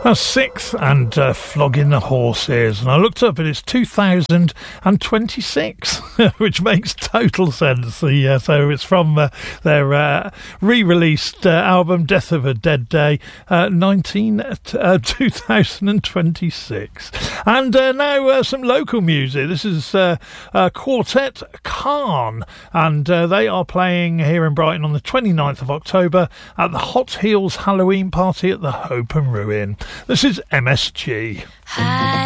Sixth and Flogging the Horses, and I looked up and it's 2026, which makes total sense. So it's from their re-released album Death of a Dead Day, 2026. And now some local music. This is Quartet Khan, and they are playing here in Brighton on the 29th of October at the Hot Heels Halloween party at the Hope and Ruin. This is MSG. Hi.